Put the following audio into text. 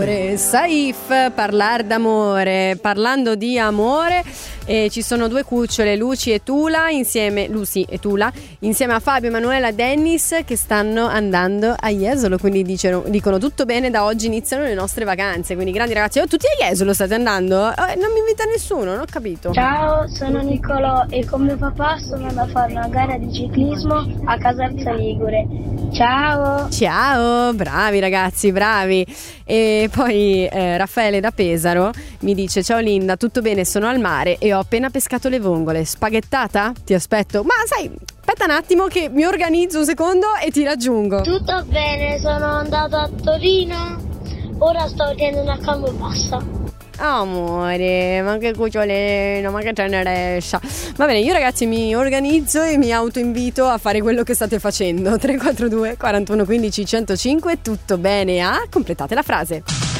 Saif, parlar d'amore. Parlando di amore, ci sono due cucciole, Lucy e Tula, insieme a Fabio, Emanuela e Dennis, che stanno andando a Jesolo, quindi dicono tutto bene, da oggi iniziano le nostre vacanze, quindi grandi ragazzi. Tutti a Jesolo state andando? Non mi invita nessuno, non ho capito. Ciao, sono Nicolò e con mio papà sono andata a fare una gara di ciclismo a Caserta Ligure. Ciao, bravi ragazzi, bravi. E poi Raffaele da Pesaro mi dice: ciao Linda, tutto bene, sono al mare e ho appena pescato le vongole. Spaghettata? Ti aspetto. Ma sai, aspetta un attimo che mi organizzo un secondo e ti raggiungo. Tutto bene, sono andata a Torino, ora sto vedendo una Campobasso. Amore, ma che cucciolino, ma che tenerezza. Va bene, io ragazzi mi organizzo e mi autoinvito a fare quello che state facendo. 342 41 15 105, tutto bene? Completate la frase.